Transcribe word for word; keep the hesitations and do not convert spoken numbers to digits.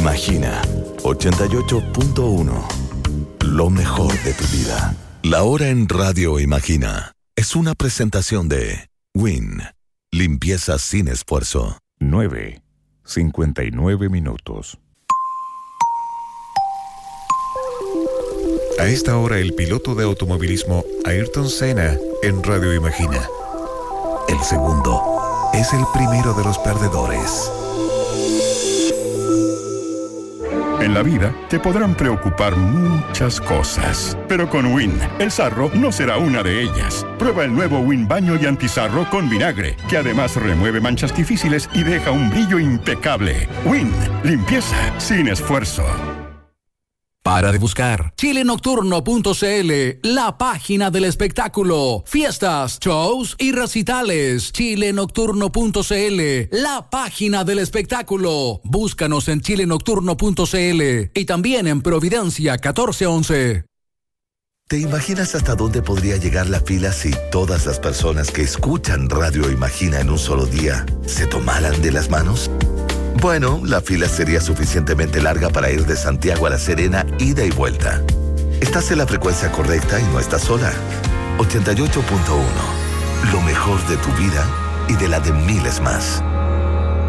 Imagina ochenta y ocho punto uno. Lo mejor de tu vida. La hora en Radio Imagina es una presentación de Win. Limpieza sin esfuerzo. nueve cincuenta y nueve minutos. A esta hora el piloto de automovilismo Ayrton Senna en Radio Imagina. El segundo es el primero de los perdedores. En la vida te podrán preocupar muchas cosas, pero con Win, el sarro no será una de ellas. Prueba el nuevo Win Baño y Antisarro con vinagre, que además remueve manchas difíciles y deja un brillo impecable. Win, limpieza sin esfuerzo. Para de buscar chile nocturno punto c l, la página del espectáculo, fiestas, shows y recitales. chile nocturno punto c l, la página del espectáculo. Búscanos en chile nocturno punto c l y también en Providencia catorce once. ¿Te imaginas hasta dónde podría llegar la fila si todas las personas que escuchan Radio Imagina en un solo día se tomaran de las manos? Bueno, la fila sería suficientemente larga para ir de Santiago a La Serena, ida y vuelta. Estás en la frecuencia correcta y no estás sola. ochenta y ocho punto uno. Lo mejor de tu vida y de la de miles más.